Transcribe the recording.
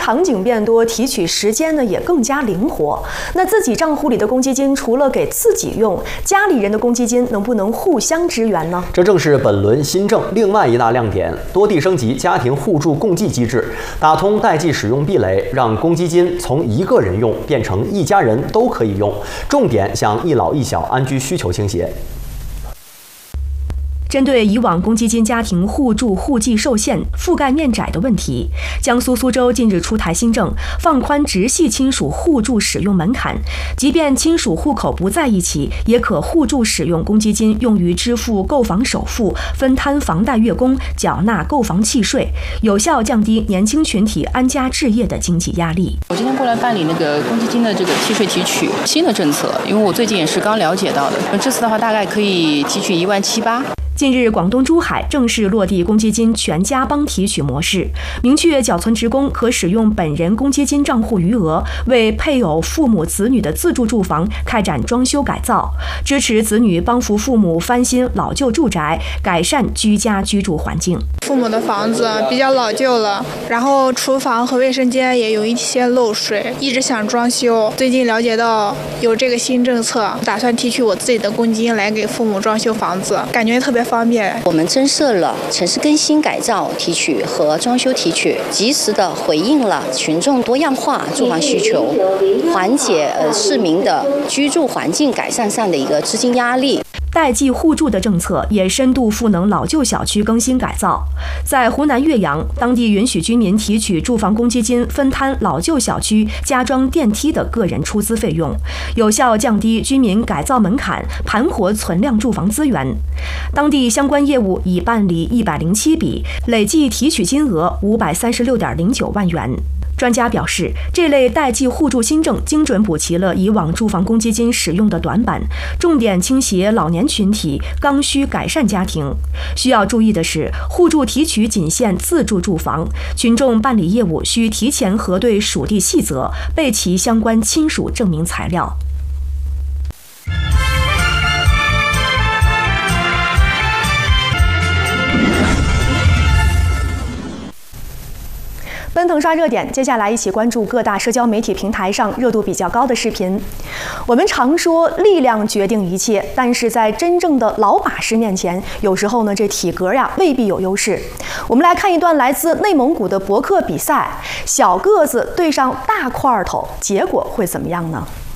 场景变多，提取时间呢也更加灵活。那自己账户里的公积金除了给自己用，家里人的公积金能不能互相支援呢？ 这正是本轮新政另外一大亮点，多地升级家庭互助共济机制，打通代际使用壁垒，让公积金从一个人用变成一家人都可以用，重点向一老一小安居需求倾斜。 针对以往公积金家庭互助互济受限、覆盖面窄的问题，江苏苏州近日出台新政，放宽直系亲属互助使用门槛，即便亲属户口不在一起，也可互助使用公积金用于支付购房首付、分摊房贷月供、缴纳购房契税，有效降低年轻群体安家置业的经济压力。 我今天过来办理那个公积金的这个契税提取新的政策，因为我最近也是刚了解到的，这次的话大概可以提取1.78000。 近日，广东珠海正式落地公积金全家帮提取模式，明确缴存职工可使用本人公积金账户余额为配偶、父母、子女的自住住房开展装修改造，支持子女帮扶父母翻新老旧住宅，改善居家居住环境。 父母的房子比较老旧了，然后厨房和卫生间也有一些漏水，一直想装修。最近了解到有这个新政策，打算提取我自己的公积金来给父母装修房子，感觉特别方便。 我们增设了城市更新改造提取和装修提取，及时的回应了群众多样化住房需求，缓解市民的居住环境改善上的一个资金压力。 代际互助的政策也深度赋能老旧小区更新改造。在湖南岳阳，当地允许居民提取住房公积金，分摊老旧小区加装电梯的个人出资费用，有效降低居民改造门槛，盘活存量住房资源。当地相关业务已办理107笔，累计提取金额536.09万元。专家表示，这类代际互助新政精准补齐了以往住房公积金使用的短板，重点倾斜老年群体、刚需改善家庭。需要注意的是，互助提取仅限自住住房，群众办理业务需提前核对属地细则，备齐相关亲属证明材料。奔腾刷热点，接下来一起关注各大社交媒体平台上热度比较高的视频。我们常说力量决定一切，但是在真正的老把式面前，有时候呢这体格呀未必有优势。我们来看一段来自内蒙古的搏克比赛，小个子对上大块头，结果会怎么样呢？